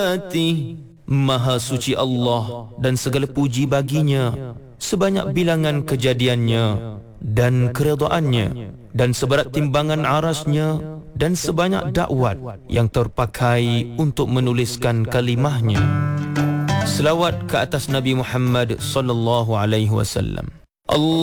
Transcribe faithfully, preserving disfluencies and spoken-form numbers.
Maha suci Allah dan segala puji baginya, sebanyak bilangan kejadiannya dan keredaannya, dan seberat timbangan arasnya, dan sebanyak dakwat yang terpakai untuk menuliskan kalimahnya. Selawat ke atas Nabi Muhammad sallallahu alaihi wasallam. Allah